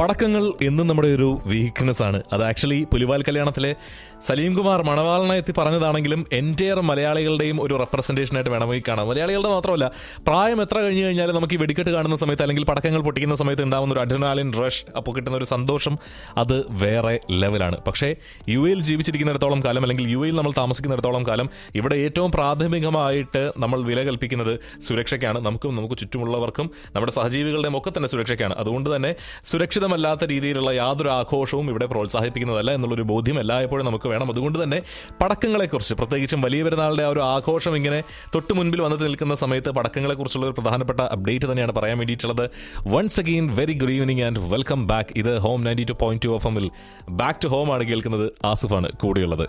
പടക്കങ്ങൾ എന്നും നമ്മുടെ ഒരു വീക്ക്നെസ് ആണ്. അത് ആക്ച്വലി പുലിവാൽ കല്യാണത്തിലെ സലീം കുമാർ മണവാളനെ എത്തി പറഞ്ഞതാണെങ്കിലും എൻറ്റയർ മലയാളികളുടെയും ഒരു റെപ്രസെൻറ്റേഷൻ ആയിട്ട് വേണമെങ്കിൽ കാണാം. മലയാളികളുടെ മാത്രമല്ല, പ്രായം എത്ര കഴിഞ്ഞ് കഴിഞ്ഞാലും നമുക്ക് ഈ വെടിക്കെട്ട് കാണുന്ന സമയത്ത് അല്ലെങ്കിൽ പടക്കങ്ങൾ പൊട്ടിക്കുന്ന സമയത്ത് ഉണ്ടാകുന്ന ഒരു അഡ്രിനാലിൻ റഷ്, അപ്പോൾ കിട്ടുന്ന ഒരു സന്തോഷം അത് വേറെ ലെവലാണ്. പക്ഷേ യു എയിൽ ജീവിച്ചിരിക്കുന്നിടത്തോളം കാലം അല്ലെങ്കിൽ യു എയിൽ നമ്മൾ താമസിക്കുന്നിടത്തോളം കാലം ഇവിടെ ഏറ്റവും പ്രാഥമികമായിട്ട് നമ്മൾ വില കൽപ്പിക്കുന്നത് സുരക്ഷയ്ക്കാണ്. നമുക്ക് ചുറ്റുമുള്ളവർക്കും നമ്മുടെ സഹജീവികളുടെയും ഒക്കെ തന്നെ സുരക്ഷയ്ക്കാണ്. അതുകൊണ്ട് തന്നെ സുരക്ഷിതമല്ലാത്ത രീതിയിലുള്ള യാതൊരു ആഘോഷവും ഇവിടെ പ്രോത്സാഹിപ്പിക്കുന്നതല്ല എന്നുള്ളൊരു ബോധ്യം എല്ലായ്പ്പോഴും നമുക്ക് വേണം. അതുകൊണ്ട് തന്നെ പടക്കങ്ങളെക്കുറിച്ച്, പ്രത്യേകിച്ചും വലിയ പെരുന്നാളുടെ ആ ഒരു ആഘോഷം ഇങ്ങനെ തൊട്ട് മുൻപിൽ വന്നു നിൽക്കുന്ന സമയത്ത് പടക്കങ്ങളെക്കുറിച്ചുള്ള ഒരു പ്രധാനപ്പെട്ട അപ്ഡേറ്റ് തന്നെയാണ് പറയാൻ വേണ്ടിയിട്ടുള്ളത്. Once again very good evening and welcome back. ഇത് ഹോം 92.2 FM-ൽ ബാക്ക് ടു ഹോം ആണ് കേൾക്കുന്നത്. ആസിഫാണ് കൂടെയുള്ളത്.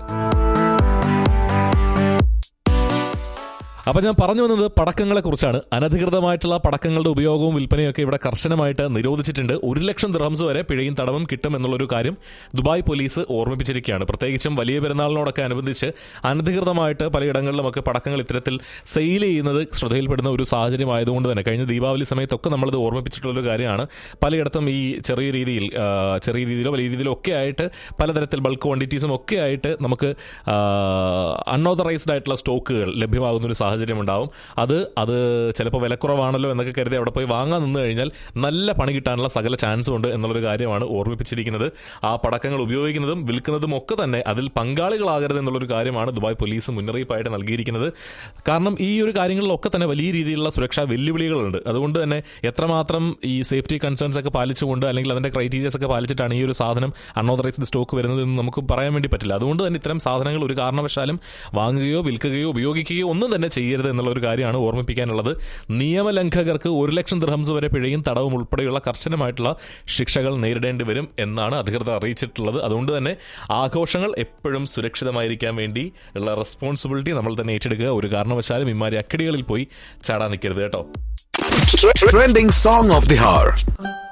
അപ്പം ഞാൻ പറഞ്ഞു വന്നത് പടക്കങ്ങളെക്കുറിച്ചാണ്. അനധികൃതമായിട്ടുള്ള പടക്കങ്ങളുടെ ഉപയോഗവും വിൽപ്പനയൊക്കെ ഇവിടെ കർശനമായിട്ട് നിരോധിച്ചിട്ടുണ്ട്. 1,00,000 ദിർഹംസ് വരെ പിഴയും തടവും കിട്ടും എന്നുള്ളൊരു കാര്യം ദുബായ് പോലീസ് ഓർമ്മിപ്പിച്ചിരിക്കുകയാണ്. പ്രത്യേകിച്ചും വലിയ പെരുന്നാളിനോടൊക്കെ അനുബന്ധിച്ച് അനധികൃതമായിട്ട് പലയിടങ്ങളിലുമൊക്കെ പടക്കങ്ങൾ ഇത്തരത്തിൽ സെയിൽ ചെയ്യുന്നത് ശ്രദ്ധയിൽപ്പെടുന്ന ഒരു സാഹചര്യം ആയതുകൊണ്ട് തന്നെ കഴിഞ്ഞ ദീപാവലി സമയത്തൊക്കെ നമ്മളത് ഓർമ്മിപ്പിച്ചിട്ടുള്ളൊരു കാര്യമാണ്. പലയിടത്തും ഈ ചെറിയ രീതിയിലോ വലിയ രീതിയിലോ ഒക്കെ ആയിട്ട് പലതരത്തിൽ ബൾക്ക് ക്വാണ്ടിറ്റീസും ഒക്കെ ആയിട്ട് നമുക്ക് അൺഓതറൈസ്ഡ് ആയിട്ടുള്ള സ്റ്റോക്കുകൾ ലഭ്യമാകുന്നൊരു സാഹചര്യം ഉണ്ടാവും. അത് ചിലപ്പോൾ വിലക്കുറവാണല്ലോ എന്നൊക്കെ കരുതി അവിടെ പോയി വാങ്ങാൻ നിന്ന് കഴിഞ്ഞാൽ നല്ല പണി കിട്ടാനുള്ള സകല ചാൻസും ഉണ്ട് എന്നുള്ളൊരു കാര്യമാണ് ഓർമ്മിപ്പിച്ചിരിക്കുന്നത്. ആ പടക്കങ്ങൾ ഉപയോഗിക്കുന്നതും വിൽക്കുന്നതും ഒക്കെ തന്നെ അതിൽ പങ്കാളികളാകരുത് എന്നുള്ളൊരു കാര്യമാണ് ദുബായ് പോലീസ് മുന്നറിയിപ്പായിട്ട് നൽകിയിരിക്കുന്നത്. കാരണം ഈ ഒരു കാര്യങ്ങളിലൊക്കെ തന്നെ വലിയ രീതിയിലുള്ള സുരക്ഷാ വെല്ലുവിളികളുണ്ട്. അതുകൊണ്ട് തന്നെ എത്രമാത്രം ഈ സേഫ്റ്റി കൺസേൺസ് ഒക്കെ പാലിച്ചുകൊണ്ട് അല്ലെങ്കിൽ അതിൻ്റെ ക്രൈറ്റീരിയസ് ഒക്കെ പാലിച്ചിട്ടാണ് ഈ ഒരു സാധനം അൺഓതറൈസ്ഡ് സ്റ്റോക്ക് വരുന്നത് എന്ന് നമുക്ക് പറയാൻ വേണ്ടി പറ്റില്ല. അതുകൊണ്ട് തന്നെ ഇത്തരം സാധനങ്ങൾ ഒരു കാരണവശാലും വാങ്ങുകയോ വിൽക്കുകയോ ഉപയോഗിക്കുകയോ ഒന്നും തന്നെ ചെയ്യരുത് എന്നുള്ള ഒരു കാര്യമാണ് ഓർമ്മിപ്പിക്കാനുള്ളത്. നിയമലംഘകർക്ക് 1,00,000 ദിർഹംസ് വരെ പിഴയും തടവും ഉൾപ്പെടെയുള്ള കർശനമായിട്ടുള്ള ശിക്ഷകൾ നേരിടേണ്ടി വരും എന്നാണ് അധികൃതർ അറിയിച്ചിട്ടുള്ളത്. അതുകൊണ്ട് തന്നെ ആഘോഷങ്ങൾ എപ്പോഴും സുരക്ഷിതമായിരിക്കാൻ വേണ്ടി ഉള്ള റെസ്പോൺസിബിലിറ്റി നമ്മൾ തന്നെ ഏറ്റെടുക്കുക. ഒരു കാരണവശാലും ഇമാരി അക്കടികളിൽ പോയി ചാടാൻ നിൽക്കരുത് കേട്ടോ. Trending song of the hour.